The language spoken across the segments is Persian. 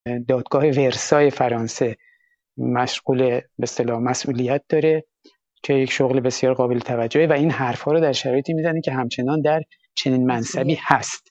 دادگاه ورسای فرانسه مشغول به اصطلاح مسئولیت داره که یک شغل بسیار قابل توجهه و این حرفا رو در شرایطی میزنه که همچنان در چنین منصبی هست.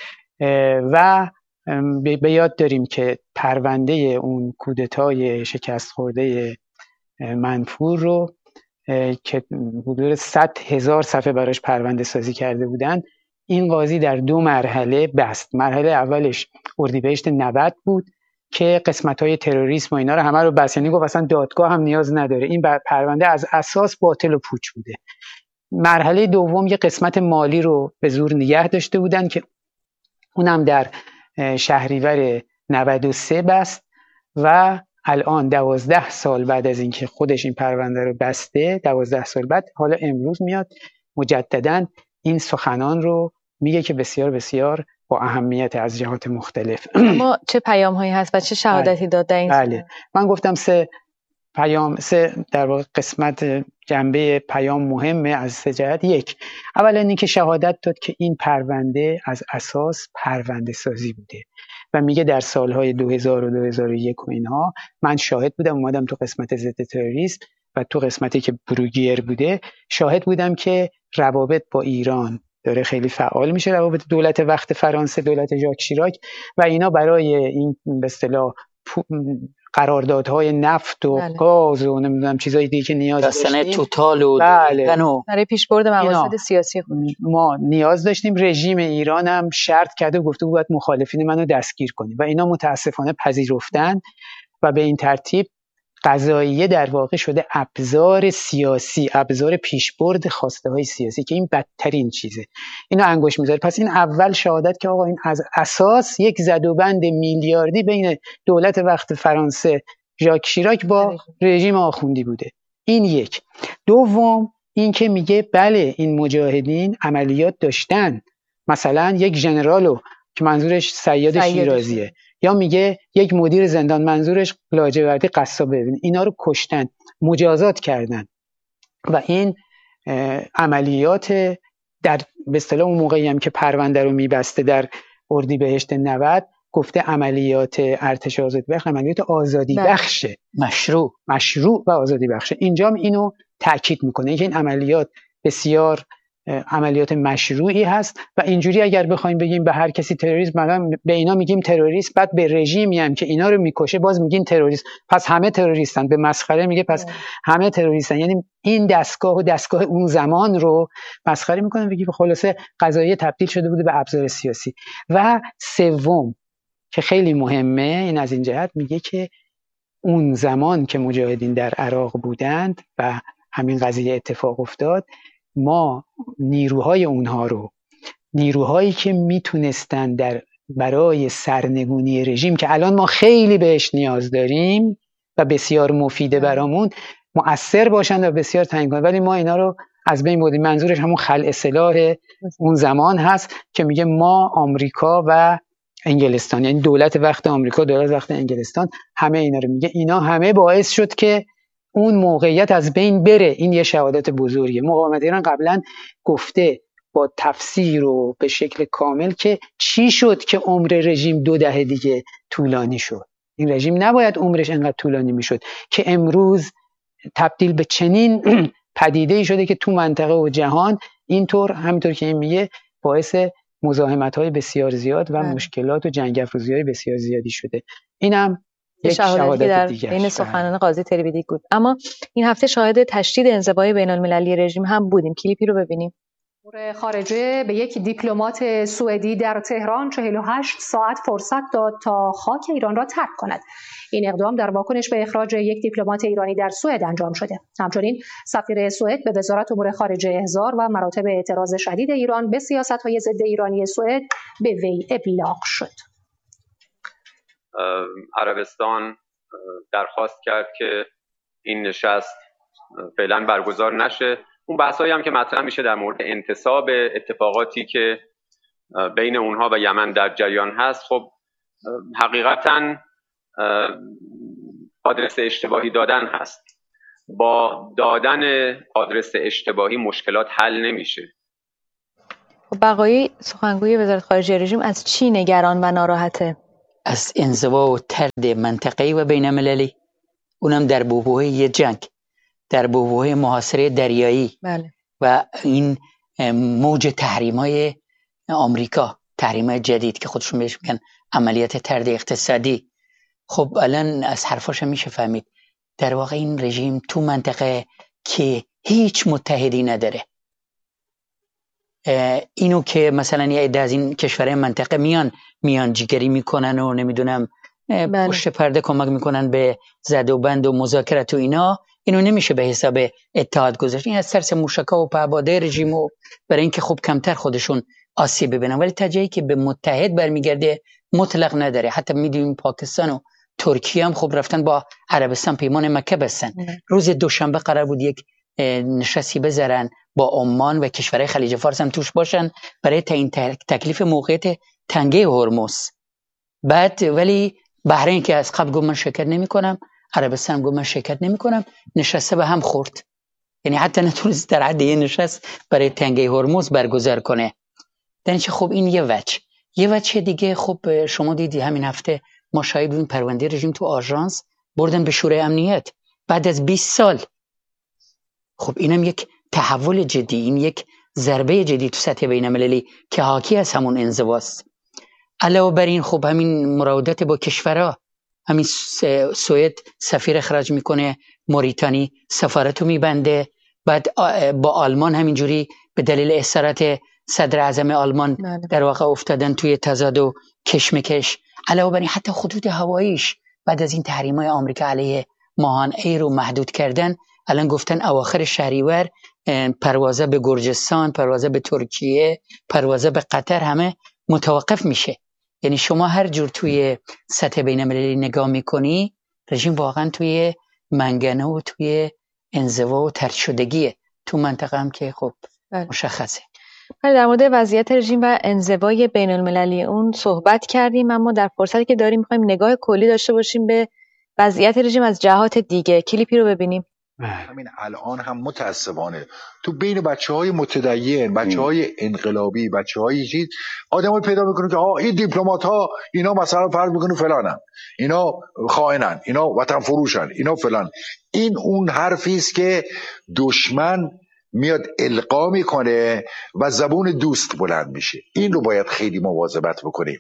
و به یاد داریم که پرونده اون کودتای شکست خورده منفور رو که حدود 100,000 صفحه براش پرونده سازی کرده بودن، این قاضی در 2 مرحله بست. مرحله اولش اردیبهشت 90 بود که قسمت‌های تروریسم و اینا رو همه رو بست، یعنی گفت اصلا دادگاه هم نیاز نداره، این پرونده از اساس باطل و پوچ بوده. مرحله دوم یه قسمت مالی رو به زور نگه داشته بودن که اونم در شهریور 93 بست و الان 12 سال بعد از اینکه خودش این پرونده رو بسته، 12 سال بعد حالا امروز میاد مجدداً این سخنان رو میگه که بسیار بسیار با اهمیت از جهات مختلف. اما چه پیام هایی هست و چه شهادتی داده این؟ بله من گفتم 3 در واقع قسمت جنبه پیام مهمه از 3 جهت. یک، اولا اینکه شهادت داد که این پرونده از اساس پرونده سازی بوده و میگه در سالهای 2000 و 2001 و اینها من شاهد بودم، اومدم تو قسمت ضد تروریسم و تو قسمتی که بروگیر بوده شاهد بودم که روابط با ایران داره خیلی فعال میشه، روابط دولت وقت فرانسه، دولت ژاک شیراک و اینا برای این به اصطلاح قراردادهای نفت و گاز و نمیدونم چیزای دیگه که نیاز داشتیم، توتال و برای پیشبرد مقاصد سیاسی خودش ما نیاز داشتیم. رژیم ایران هم شرط کرده و گفته باید مخالفین منو دستگیر کنیم و اینا متاسفانه پذیرفتن و به این ترتیب قضاییه در واقع شده ابزار سیاسی، ابزار پیشبرد خواسته های سیاسی که این بدترین چیزه. اینو انگوش میذاره. پس این اول شهادت که آقا این از اساس یک زدوبند میلیاردی بین دولت وقت فرانسه ژاک شیراک با رژیم آخوندی بوده. این یک. دوم این که میگه بله این مجاهدین عملیات داشتن، مثلا یک ژنرالو که منظورش صیاد شیرازیه، یا میگه یک مدیر زندان منظورش لاجوردی قصاب، ببین اینا رو کشتن، مجازات کردن و این عملیات در به اصطلاح اون موقعی هم که پرونده رو میبسته در اردیبهشت 90 گفته عملیات ارتش آزادی بخش عملیات آزادی بخشه، مشروع و آزادی بخشه. اینجا اینو تاکید میکنه که این عملیات بسیار عملیات مشروعی هست و اینجوری اگر بخوایم بگیم به هر کسی تروریست، مثلا به اینا میگیم تروریست، بعد به رژیمی هم که اینا رو میکشه باز میگین تروریست، پس همه تروریستن. به مسخره میگه پس همه تروریستن، یعنی این دستگاه و دستگاه اون زمان رو مسخره میکنه. بگی خلاصه قضاییه تبدیل شده بوده به ابزار سیاسی. و سوم که خیلی مهمه، این از این جهت میگه که اون زمان که مجاهدین در عراق بودند و همین قضیه اتفاق افتاد، ما نیروهای اونها رو، نیروهایی که میتونستن برای سرنگونی رژیم که الان ما خیلی بهش نیاز داریم و بسیار مفیده برامون، مؤثر باشن و بسیار تعیین کنن، ولی ما اینا رو از بین بردیم. منظورش همون خلع سلاح اون زمان هست که میگه ما آمریکا و انگلستان، یعنی دولت وقت آمریکا، دولت وقت انگلستان، همه اینا رو میگه، اینا همه باعث شد که اون موقعیت از بین بره. این یه شهادت بزرگه. مقاومت ایران قبلا گفته با تفسیر و به شکل کامل که چی شد که عمر رژیم 2 دهه دیگه طولانی شد. این رژیم نباید عمرش انقدر طولانی میشد که امروز تبدیل به چنین پدیده‌ای شده که تو منطقه و جهان اینطور همینطور که این میگه باعث مزاحمت‌های بسیار زیاد و مشکلات و جنگ افروزی‌های بسیار زیادی شده. اینم یک شهادت در دیگه بین سخنان قاضی تریبیدی بود. اما این هفته شاهد تشدید انزوای بین‌المللی رژیم هم بودیم. کلیپی رو ببینیم. امور خارجه به یک دیپلمات سوئدی در تهران 48 ساعت فرصت داد تا خاک ایران را ترک کند. این اقدام در واکنش به اخراج یک دیپلمات ایرانی در سوئد انجام شده. همچنین سفیر سوئد به وزارت امور خارجه احضار و مراتب اعتراض شدید ایران به سیاست‌های ضد ایرانی سوئد به وی ابلاغ شد. عربستان درخواست کرد که این نشست فعلا برگزار نشه. اون بحثایی هم که مطرح میشه در مورد انتصاب اتفاقاتی که بین اونها و یمن در جریان هست، خب حقیقتاً آدرس اشتباهی دادن هست. با دادن آدرس اشتباهی مشکلات حل نمیشه. بقایی سخنگوی وزارت خارجه رژیم از چی نگران و ناراحته؟ از انزوا و طرد منطقه‌ای و بین‌المللی، اونم در بحبوحه یه جنگ، در بحبوحه محاصره دریایی. بله. و این موج تحریم‌های آمریکا، تحریم‌های جدید که خودشون بهش میگن عملیات طرد اقتصادی. خب الان از حرفاش میشه فهمید در واقع این رژیم تو منطقه که هیچ متحدی نداره، اینو که مثلا یه عده از این کشورهای منطقه میان جیگری میکنن و نمیدونم پشت پرده کمک میکنن به زد و بند و مذاکرات و اینا، اینو نمیشه به حساب اتحاد گذاشت. این از ترس موشکا و پهپاده رژیم و برای اینکه خب کمتر خودشون آسیب ببینن. ولی تا جایی که به متحد برمیگرده مطلق نداره. حتی میدونیم پاکستان و ترکیه هم خب رفتن با عربستان پیمان مکه بستن. روز دوشنبه قرار بود یک نشستی بذارن با عمان و کشورهای خلیج فارس هم توش باشن برای تعیین تکلیف موقعیت تنگه هرمز. بعد ولی بحرین که از قبل گفت من شرکت نمی‌کنم، عربستان گفت من شرکت نمی‌کنم، نشسته به هم خورد. یعنی حتی نتونست در حد یه نشست برای تنگه هرمز برگزار کنه. درنچه خب این یه وجه دیگه. خب شما دیدی همین هفته ما شاهد بودیم پرونده رژیم تو آژانس بردن به شورای امنیت بعد از 20 سال. خب اینم یک تحول جدی، این یک ضربه جدی تو سطح بین‌المللی که حاکی از همون انزواست. علاوه بر این خب همین مراودات با کشورها، همین سوئد سفیر اخراج میکنه، موریتانی سفارتو میبنده، بعد با آلمان همینجوری به دلیل اسارت صدر اعظم آلمان در واقع افتادن توی تضاد و کشمکش. علاوه بر این حتی خطوط هواییش بعد از این تحریم‌های آمریکا علیه ماهان ایر رو محدود کردن، الان گفتن اواخر شهریور پروازه به گرجستان، پروازه به ترکیه، پروازه به قطر همه متوقف میشه. یعنی شما هر جور توی سطح بین‌المللی نگاه میکنی رژیم واقعا توی منگنه و توی انزوا و طرد شدگیه. تو منطقه هم که خب مشخصه. در مورد وضعیت رژیم و انزوای بین‌المللی اون صحبت کردیم، اما در فرصتی که داریم می‌خوایم نگاه کلی داشته باشیم به وضعیت رژیم از جهات دیگه. کلیپی رو ببینیم. همین الان هم متاسفانه تو بین بچه‌های متدین، بچه‌های انقلابی، بچه‌های چیز آدمایی پیدا می‌کنه که این دیپلمات‌ها اینا مثلا فرض می‌کنه فلانن، اینا خائنن، اینا وطن فروشن، اینا فلان. این اون حرفی است که دشمن میاد القا میکنه و زبون دوست بلند میشه. این رو باید خیلی مواظبت بکنیم.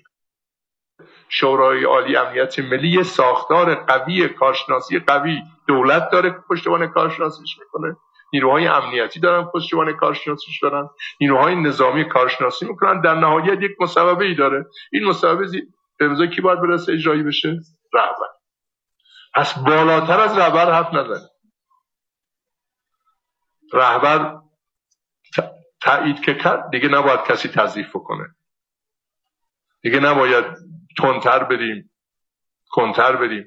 شورای عالی امنیت ملی ساختار قوی، کارشناسی قوی، دولت داره پشتوانه کارشناسیش میکنه، نیروهای امنیتی دارن پشتوانه کارشناسیش دارن، نیروهای نظامی کارشناسی میکنن. در نهایت یک مصوبه ای داره. این مصوبه به امضای کی باید برسه اجرایی بشه؟ رهبر. پس بالاتر از رهبر حرف نزنه. رهبر تایید که کرد دیگه نباید کسی تضعیف کنه، دیگه نباید تندتر بریم، کنتر بریم.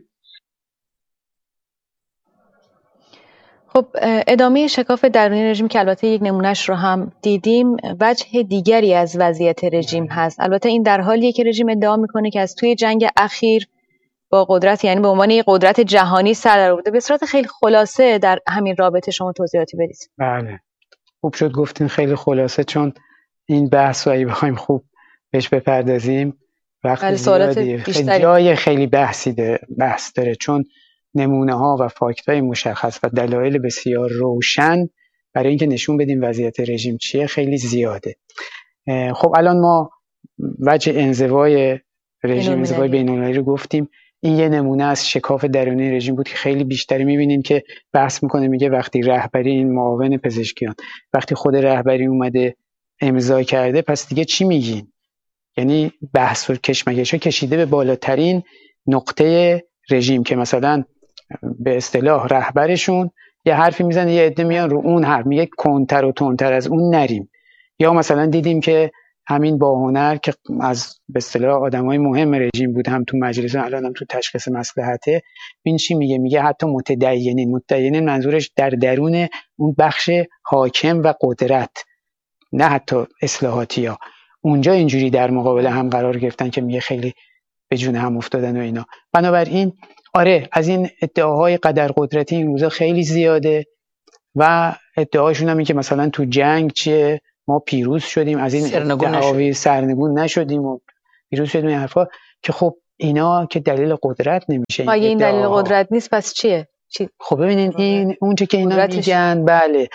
خب ادامه شکاف درونی رژیم که البته یک نمونهش رو هم دیدیم، وجه دیگری از وضعیت رژیم هست. البته این در حالیه که رژیم ادعا میکنه که از توی جنگ اخیر با قدرت، یعنی به عنوان یک قدرت جهانی سر درآورده. به صورت خیلی خلاصه در همین رابطه شما توضیحاتی بدید. بله خوب شد گفتین خیلی خلاصه، چون این بحث رو اگه بخوایم خوب بهش بپردازیم وقت زیادی جای خیلی بحث داره، چون نمونه ها و فاکت های مشخص و دلایل بسیار روشن برای اینکه نشون بدیم وضعیت رژیم چیه خیلی زیاده. خب الان ما وجه انزوای رژیم، انزوای بین‌المللی رو گفتیم. این یه نمونه از شکاف درونی رژیم بود که خیلی بیشتری می‌بینیم که بحث میکنه، میگه وقتی رهبری، این معاون پزشکیان، وقتی خود رهبری اومده امضا کرده پس دیگه چی میگین؟ یعنی بحث و کشمکش‌ها کشیده به بالاترین نقطه رژیم که مثلا به اصطلاح رهبرشون یه حرفی میزنه، یه عده میان رو اون حرف میگه کنتر و تندتر از اون نریم. یا مثلا دیدیم که همین با هنر که از به اصطلاح آدمای مهم رژیم بود، هم تو مجلس الان هم تو تشخیص مصلحته، این چی میگه حتی متدینین منظورش در درون اون بخش حاکم و قدرت، نه حتی اصلاحاتی ها، اونجا اینجوری در مقابل هم قرار گرفتن که میگه خیلی به جون هم افتادن و اینا. بنابراین آره از این ادعاهای قدر قدرتی این روزا خیلی زیاده و ادعاشون هم این که مثلا تو جنگ چیه ما پیروز شدیم، از این دعاوی سرنگون نشدیم و پیروز شدیم، این حرفا که خب اینا که دلیل قدرت نمیشه. اگه این دلیل قدرت نیست پس چیه؟ خب ببینین این اونچه که اینا میگن بله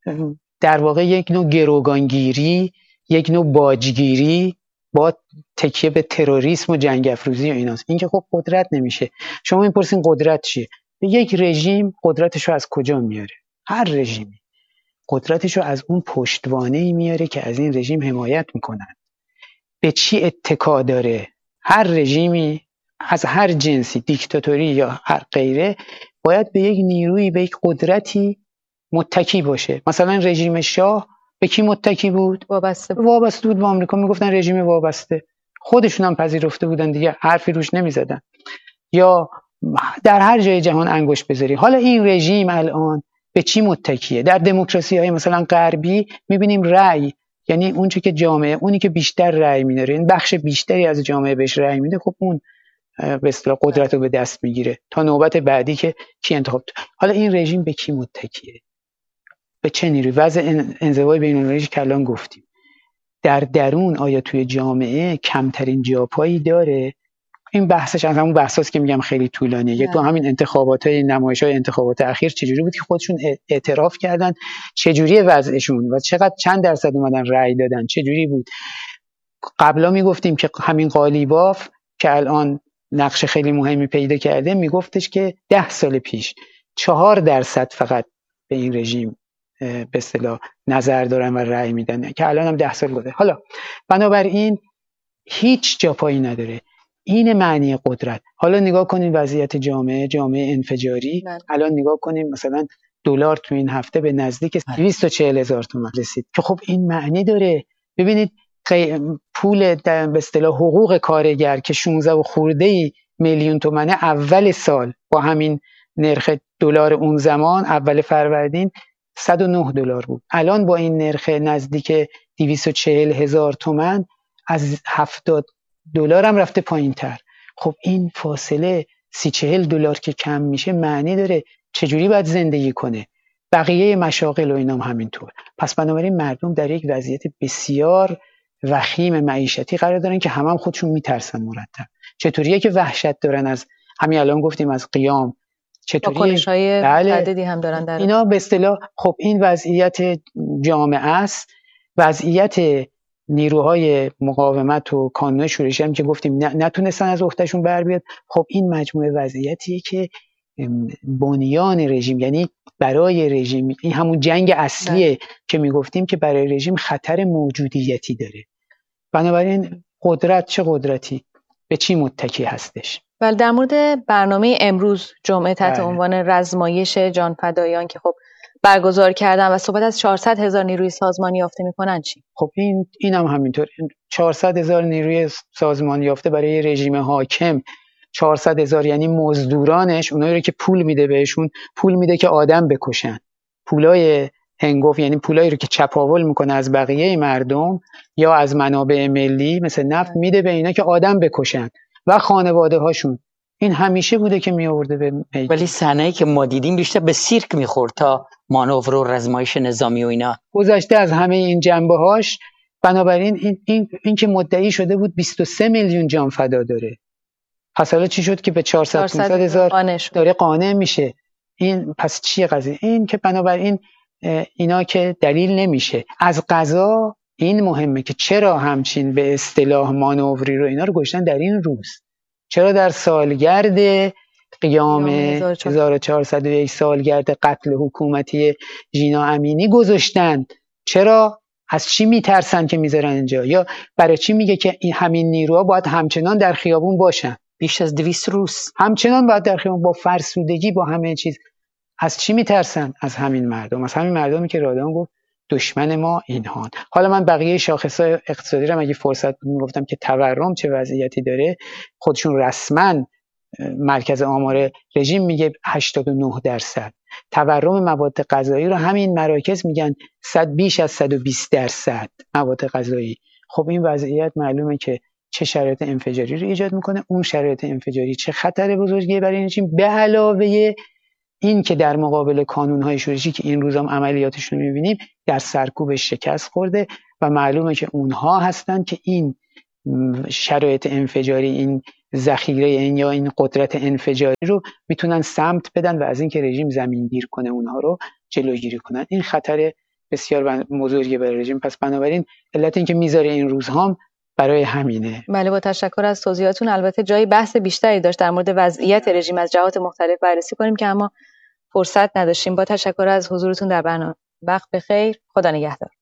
در واقع یک نوع گروگانگیری، یک نوع باجگیری با تکیه به تروریسم و جنگ افروزی و ایناست. این که خب قدرت نمیشه. شما میپرسین قدرت چیه؟ یک رژیم قدرتشو از کجا میاره؟ هر رژیمی قدرتشو از اون پشتوانه‌ای میاره که از این رژیم حمایت میکنن. به چی اتکا داره؟ هر رژیمی از هر جنسی، دیکتاتوری یا هر غیره، باید به یک نیرویی، به یک قدرتی متکی باشه. مثلا رژیم شاه به کی متکی بود؟ وابسته بود به آمریکا. میگفتن رژیم وابسته، خودشون هم پذیرفته بودن دیگه، حرفی روش نمیزدن. یا در هر جای جهان انگشت بذاری. حالا این رژیم الان به چی متکیه؟ در دموکراسی های مثلا غربی میبینیم رأی، یعنی اون چه که جامعه، اونی که بیشتر رأی میاره، این بخش بیشتری از جامعه بهش رأی میده، خب اون به اصطلاح قدرت رو به دست میگیره تا نوبت بعدی که کی انتخاب. حالا این رژیم به کی متکیه؟ به چه نیروی؟ وضع انزوای بین‌المللی که الان گفتیم، در درون آیا توی جامعه کمترین جاپایی داره؟ این بحثش از همون بحثاست که میگم خیلی طولانیه. یک تو همین انتخابات‌های نمایش‌های انتخابات اخیر چجوری بود که خودشون اعتراف کردن چجوری وضعشون و چند درصد اومدن رأی دادن، چجوری بود. قبلا میگفتیم که همین قالیباف که الان نقش خیلی مهمی پیدا کرده، میگفتش که 10 سال پیش 4% فقط به این رژیم به اصطلاح نظر دارن و رأی میدن، که الان هم 10 سال گذشته. حالا بنابراین هیچ جا پایی نداره. این معنی قدرت. حالا نگاه کنیم وضعیت جامعه انفجاری. الان نگاه کنیم مثلا دلار تو این هفته به نزدیک 240,000 تومان رسید که خب این معنی داره. ببینید پول به اصطلاح حقوق کارگر که 16 و خورده میلیون تومانه اول سال با همین نرخ دلار اون زمان اول فروردین $109 بود. الان با این نرخ نزدیک 240,000 تومان از $70 هم رفته پایین تر. خب این فاصله $30-40 که کم میشه معنی داره. چجوری باید زندگی کنه؟ بقیه مشاغل و اینام همینطور. پس بنابراین مردم در یک وضعیت بسیار وخیم معیشتی قرار دارن که هم خودشون میترسن مرتب. چطوریه که وحشت دارن از همین الان گفتیم از قیام، چطوری واکنش‌های متعددی هم دارن در اینا به اصطلاح. خب این وضعیت جامعه است، وضعیت نیروهای مقاومت و کانون شورشی هم که گفتیم نتونستن از عهدهشون بر بیاد. خب این مجموعه وضعیتیه که بنیان رژیم، یعنی برای رژیم، این همون جنگ اصلیه که میگفتیم که برای رژیم خطر موجودیتی داره. بنابراین قدرت چه قدرتی؟ به چی متکی هستش؟ ولی در مورد برنامه امروز جمعه تحت عنوان رزمایش جانفدایان که خب برگزار کردن و صحبت از 400,000 نیروی سازمانی یافته میکنن چی؟ خب این هم همینطور. 400,000 نیروی سازمانی یافته برای رژیم حاکم، 400,000 یعنی مزدورانش، اونایی رو که پول میده بهشون، پول میده که آدم بکشن، پولای هنگفت، یعنی پولایی رو که چپاول میکنه از بقیه مردم یا از منابع ملی مثل نفت میده به اینا که آدم بکشن و خانواده هاشون. این همیشه بوده که می آورده به میدان. ولی صحنه‌ای که ما دیدیم بیشتر به سیرک میخورد تا مانور و رزمایش نظامی و اینا. گذشته از همه این جنبه هاش. بنابراین این که مدعی شده بود 23 میلیون جان فدا داره، پس حالا چی شد که به 400-500,000 داره قانع میشه؟ این پس چیه قضیه؟ این که بنابراین اینا که دلیل نمیشه. از قضا این مهمه که چرا همچین به اصطلاح مانوری رو اینا رو گذاشتن در این روز، چرا در سالگرد قیام 1401 سالگرد قتل حکومتی ژینا امینی گذاشتن؟ چرا؟ از چی میترسن که میذارن اینجا؟ یا برای چی میگه که این همین نیروها باید همچنان در خیابون باشن؟ بیش از 200 روز همچنان باید در خیابون با فرسودگی، با همه چیز. از چی میترسن؟ از همین مردم، از همین مردمی که رادان گفت دشمن ما اینهان. حالا من بقیه شاخص‌های اقتصادی رو اگه فرصت بود میگفتم که تورم چه وضعیتی داره. خودشون رسما مرکز آمار رژیم میگه 89%. تورم مواد غذایی رو همین مراکز میگن بیش از 120% مواد غذایی. خب این وضعیت معلومه که چه شرایط انفجاری رو ایجاد میکنه. اون شرایط انفجاری چه خطر بزرگی برای رژیم، به علاوه این که در مقابل کانون‌های شورشی که این روزام عملیاتشون رو می‌بینیم در سرکوبش شکست خورده و معلومه که اونها هستن که این شرایط انفجاری این ذخیره این یا این قدرت انفجاری رو میتونن سمت بدن و از اینکه رژیم زمینگیر کنه اونها رو جلوگیری کنن. این خطر بسیار بزرگی برای رژیم. پس بنابراین علت اینکه میذاره این روزها برای همینه. بله، با تشکر از توضیحاتون. البته جای بحث بیشتری داشت در مورد وضعیت رژیم از جهات مختلف بررسی کنیم که اما فرصت نداشتیم. با تشکر از حضورتون در برنامه. وقت بخیر، خدا نگهدار.